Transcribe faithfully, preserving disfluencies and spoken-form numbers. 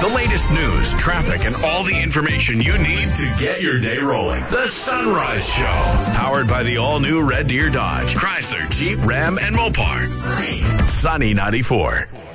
The latest news, traffic, and all the information you need to get your day rolling. The Sunrise Show. Powered by the all-new Red Deer Dodge, Chrysler, Jeep, Ram, and Mopar. Sunny ninety-four.